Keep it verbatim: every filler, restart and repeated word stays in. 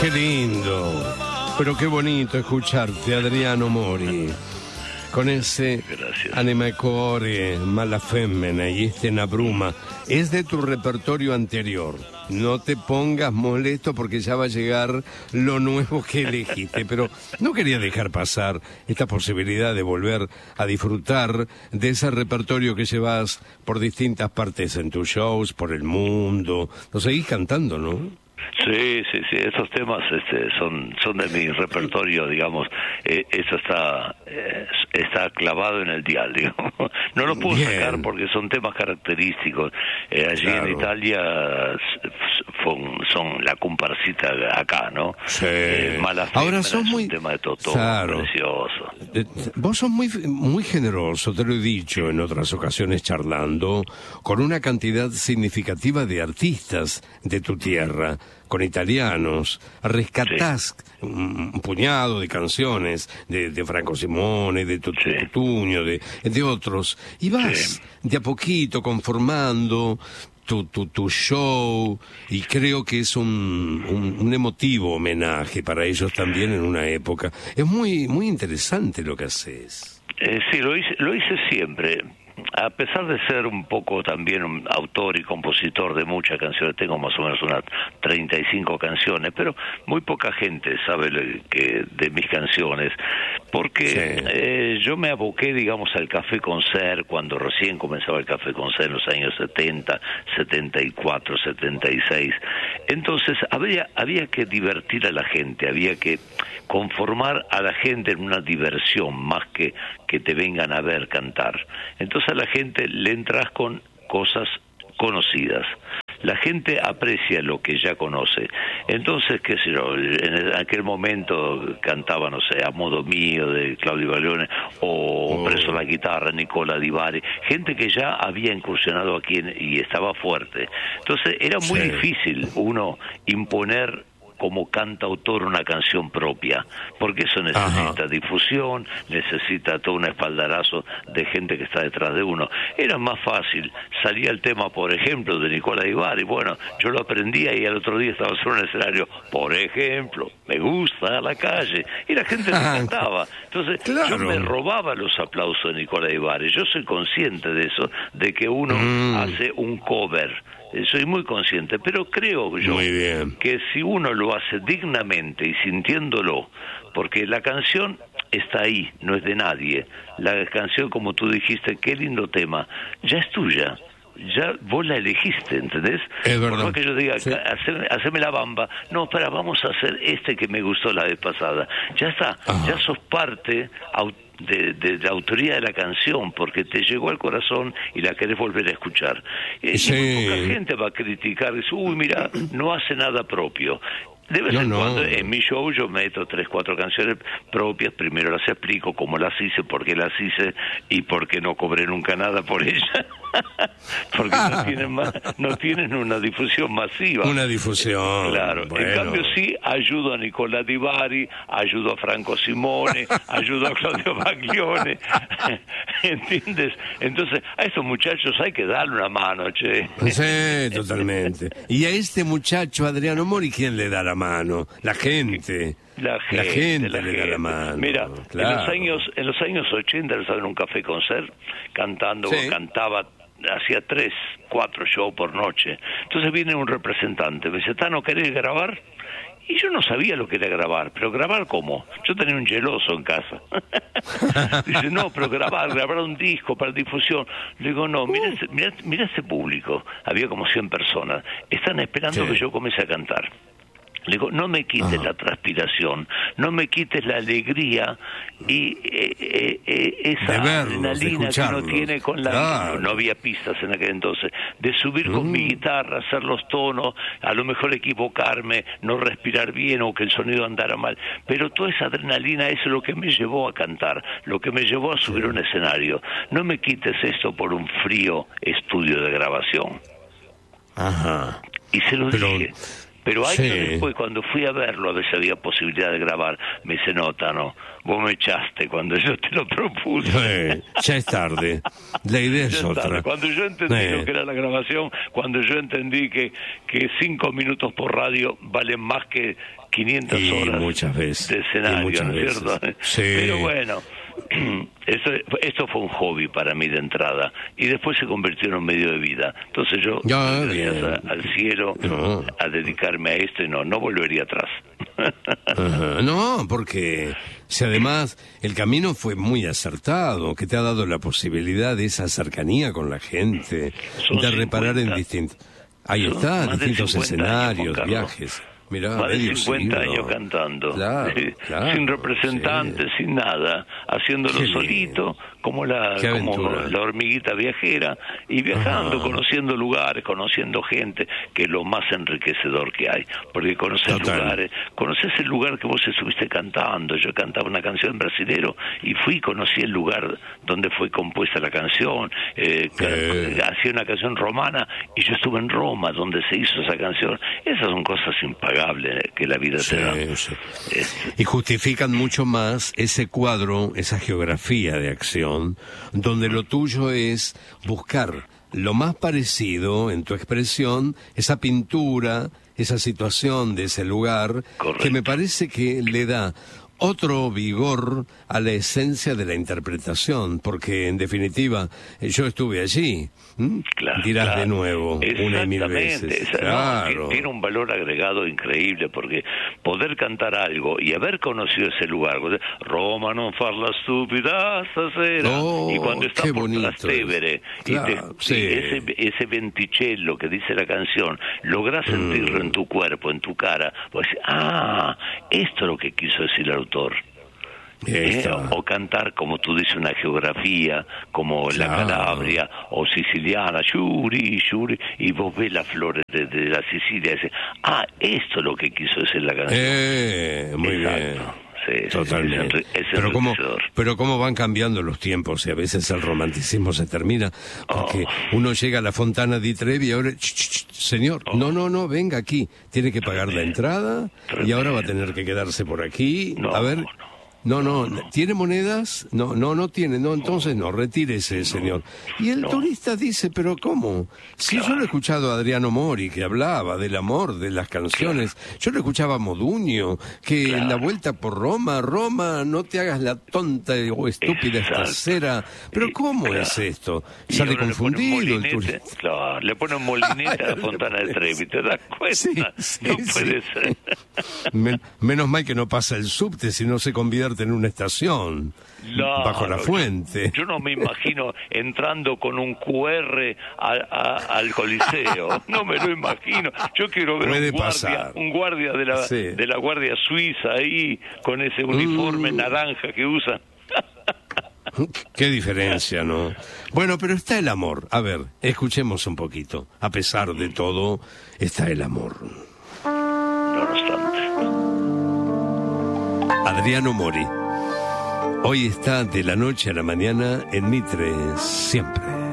qué lindo. Pero qué bonito escucharte, Adriano Mori. Con ese Anima Core, Mala Femmina y este Nabruma. Es de tu repertorio anterior. No te pongas molesto porque ya va a llegar lo nuevo que elegiste. Pero no quería dejar pasar esta posibilidad de volver a disfrutar de ese repertorio que llevas por distintas partes en tus shows, por el mundo. Lo seguís cantando, ¿no? Sí, sí, sí, esos temas este, son son de mi repertorio, digamos, eh, eso está eh, está clavado en el dial, digamos. No lo puedo Bien. sacar porque son temas característicos. Eh, allí claro. en Italia son, son la comparsita acá, ¿no? Sí. Eh, Mala Ahora sos es muy... un tema de Totó, claro. precioso. Eh, vos sos muy, muy generoso, te lo he dicho en otras ocasiones charlando, con una cantidad significativa de artistas de tu tierra, con italianos, rescatás sí. un, un puñado de canciones de, de Franco Simone, de Tutuño, sí. de, de otros, y vas sí. de a poquito conformando tu, tu, tu show, y creo que es un, un, un emotivo homenaje para ellos también en una época. Es muy, muy interesante lo que haces. Eh, sí, lo hice, lo hice siempre. A pesar de ser un poco también un autor y compositor de muchas canciones, tengo más o menos unas treinta y cinco canciones, pero muy poca gente sabe que de mis canciones, porque sí. eh, yo me aboqué, digamos, al Café Concert cuando recién comenzaba el Café Concert en los años setenta, setenta y cuatro, setenta y seis. Entonces había, había que divertir a la gente, había que conformar a la gente en una diversión más que que te vengan a ver cantar. Entonces a la gente le entras con cosas conocidas. La gente aprecia lo que ya conoce. Entonces, qué sé yo, en aquel momento cantaba, no sé, A Modo Mío de Claudio Baglione, o oh. Preso la Guitarra, Nicola Di Bari, gente que ya había incursionado aquí en, y estaba fuerte. Entonces era muy sí. difícil uno imponer como cantautor una canción propia, porque eso necesita Ajá. difusión, necesita todo un espaldarazo de gente que está detrás de uno. Era más fácil, salía el tema, por ejemplo, de Nicola Di Bari, bueno, yo lo aprendía y al otro día estaba sobre un escenario, por ejemplo, me gusta la calle, y la gente me cantaba. Entonces, claro. yo me robaba los aplausos de Nicola Di Bari, yo soy consciente de eso, de que uno mm. hace un cover. Soy muy consciente, pero creo yo que si uno lo hace dignamente y sintiéndolo, porque la canción está ahí, no es de nadie. La canción, como tú dijiste, qué lindo tema, ya es tuya. Ya vos la elegiste, ¿entendés? Es verdad. Por más que yo diga, sí. haceme, haceme la bamba, no, espera, vamos a hacer este que me gustó la vez pasada. Ya está, Ajá. ya sos parte de, de, de la autoría de la canción, porque te llegó al corazón y la querés volver a escuchar. Y sí. muy poca gente va a criticar, dice, uy, mira, no hace nada propio. De vez no, en cuando no. en mi show yo meto tres, cuatro canciones propias, primero las explico cómo las hice, por qué las hice y por qué no cobré nunca nada por ellas, porque no tienen más, no tienen una difusión masiva. Una difusión. Claro, bueno. En cambio sí ayudo a Nicola Di Bari, ayudo a Franco Simone, ayudo a Claudio Baglione, ¿entiendes? Entonces a estos muchachos hay que darle una mano, che. Sí, totalmente. Y a este muchacho Adriano Mori, ¿quién le da la mano? La gente. La gente, la gente la le gente. da la mano. Mira, claro. en los años en los años ochenta estaba en un Café Concert cantando, sí. cantaba, hacía tres, cuatro shows por noche. Entonces viene un representante, me dice, Tano, ¿querés grabar? Y yo no sabía lo que era grabar, pero ¿grabar cómo? Yo tenía un geloso en casa. Dice, no, pero grabar, grabar un disco para difusión. Le digo, no, mira, uh. mira, mira ese público, había como cien personas, están esperando sí. que yo comience a cantar. Le digo, no me quites Ajá. la transpiración, no me quites la alegría y eh, eh, eh, esa verlos, adrenalina que uno tiene con la... Claro. No, no había pistas en aquel entonces. De subir mm. con mi guitarra, hacer los tonos, a lo mejor equivocarme, no respirar bien o que el sonido andara mal. Pero toda esa adrenalina es lo que me llevó a cantar, lo que me llevó a subir a un escenario. No me quites esto por un frío estudio de grabación. Ajá. Y se lo Pero... dije. Pero años sí. después, cuando fui a verlo, a ver si había posibilidad de grabar, me dice, no, Tano, vos me echaste cuando yo te lo propuse. Sí, ya es tarde, la idea es otra. Tarde. Cuando yo entendí sí. lo que era la grabación, cuando yo entendí que, que cinco minutos por radio valen más que quinientas y horas muchas veces, de escenario, ¿no es cierto? Sí. Pero bueno, esto, esto fue un hobby para mí de entrada y después se convirtió en un medio de vida. Entonces yo, ya, gracias a, al cielo, no. a dedicarme a esto y no, no volvería atrás. Ajá. No, porque si además el camino fue muy acertado, que te ha dado la posibilidad de esa cercanía con la gente, Son de reparar cincuenta. en distintos... Ahí Son está, más de distintos cincuenta años, escenarios, Juan Carlos. viajes. Mirá, Más de medio cincuenta siglo. años cantando, Claro, sí, claro, sin representantes, sí. sin nada, haciéndolo Qué lindo. solito, como la Qué como aventura. la hormiguita viajera, y viajando, Ajá. conociendo lugares, conociendo gente, que es lo más enriquecedor que hay, porque conoces Total. lugares, conoces el lugar que vos estuviste cantando. Yo cantaba una canción en brasilero y fui y conocí el lugar donde fue compuesta la canción, eh, Eh. hacía una canción romana y yo estuve en Roma donde se hizo esa canción. Esas son cosas impagables que la vida Sí, te da. sí. Es- Y justifican mucho más ese cuadro, esa geografía de acción, donde lo tuyo es buscar lo más parecido en tu expresión, esa pintura, esa situación de ese lugar, Correcto. que me parece que le da otro vigor a la esencia de la interpretación, porque en definitiva eh, yo estuve allí. ¿m? Claro, Dirás claro. de nuevo, una y mil Exactamente, veces. esa- no, Claro. tiene un valor agregado increíble porque poder cantar algo y haber conocido ese lugar, Roma non far la stupida stasera, Oh, y cuando está qué por bonito Trastevere es. y te- Claro, sí. ese, ese venticello que dice la canción, lográs sentirlo Mm. en tu cuerpo, en tu cara, pues ah, esto es lo que quiso decir el autor. Ahí ¿Eh? está. O cantar, como tú dices, una geografía, como la Claro. Calabria, o siciliana, Yuri, Yuri, y vos ves las flores de, de la Sicilia, y dices, ah, esto es lo que quiso decir la canción. Eh, muy Exacto. bien. Sí, sí, Totalmente. es enri- es pero cómo, enriquecedor. pero cómo van cambiando los tiempos y a veces el romanticismo se termina porque Oh. uno llega a la Fontana di Trevi y ahora, ch, ch, ch, señor, Oh. no, no, no, venga aquí, tiene que pagar la entrada y ahora va a tener que quedarse por aquí. No, a ver, no. no, no, ¿tiene monedas? No, no, no tiene, no, entonces no, retírese, señor. Y el no. turista dice, pero ¿cómo? Si yo lo he escuchado a Adriano Mori, que hablaba del amor, de las canciones, yo lo escuchaba a Moduño, que en la vuelta por Roma, Roma, no te hagas la tonta o estúpida Exacto. estacera. Pero Y- ¿cómo claro. es esto? Y Sale ahora le ponen confundido el molinete, turista. claro, le ponen molinete a la Fontana de Trevi, ¿te das cuenta? Sí, sí, no sí. puede ser. Men- menos mal que no pasa el subte, si no se convierte en una estación Claro, bajo la fuente. Yo, yo no me imagino entrando con un Q R a- a- al Coliseo. No me lo imagino. Yo quiero ver Puede un guardia, pasar. un guardia de la Sí. de la Guardia Suiza ahí con ese uniforme Mm. naranja que usa. Qué diferencia, ¿no? Bueno, pero está el amor. A ver, escuchemos un poquito. A pesar de todo, está el amor. No obstante. Adriano Mori. Hoy está de la noche a la mañana en Mitre, siempre.